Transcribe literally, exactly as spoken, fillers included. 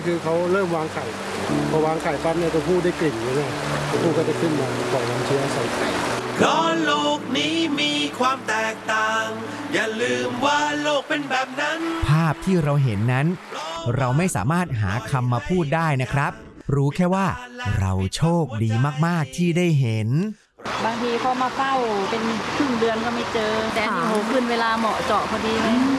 คือเขาเริ่มวางไข่พอวางไข่ปั๊บเนี่ยตัวผู้ได้กลิ่นอย่างเงี้ยตัวผู้ก็จะขึ้นมาปล่อยน้ำเชื้อใส่ไข่เพราะโลกนี้มีความแตกต่างอย่าลืมว่าโลกเป็นแบบนั้นภาพที่เราเห็นนั้นเราไม่สามารถหาคำมาพูดได้นะครับรู้แค่ว่าเราโชคดีมากๆที่ได้เห็นบางทีเขามาเฝ้าเป็นครึ่งเดือนก็ไม่เจอแต่นี่โหขึ้นเวลาเหมาะเจาะพอดีเลย